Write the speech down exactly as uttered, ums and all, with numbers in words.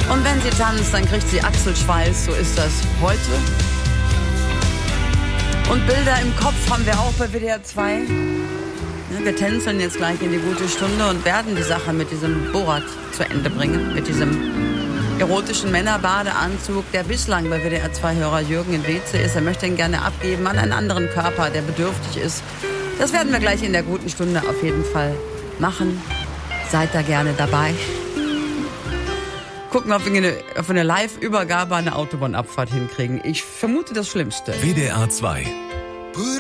Und wenn sie tanzt, dann kriegt sie Achselschweiß, so ist das heute. Und Bilder im Kopf haben wir auch bei W D R zwei. Ja, wir tänzeln jetzt gleich in die gute Stunde und werden die Sache mit diesem Borat zu Ende bringen, mit diesem erotischen Männerbadeanzug, der bislang bei W D R zwei-Hörer Jürgen in Weze ist. Er möchte ihn gerne abgeben an einen anderen Körper, der bedürftig ist. Das werden wir gleich in der guten Stunde auf jeden Fall machen. Seid da gerne dabei. Gucken, ob wir eine, ob wir eine Live-Übergabe an der Autobahnabfahrt hinkriegen. Ich vermute das Schlimmste. W D R zwei